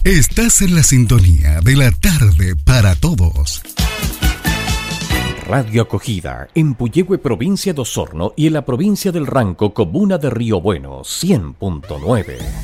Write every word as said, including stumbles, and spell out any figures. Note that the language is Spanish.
Estás en la sintonía de la tarde para todos. Radio Acogida, en Puyehue, provincia de Osorno, y en la provincia del Ranco, comuna de Río Bueno, cien punto nueve.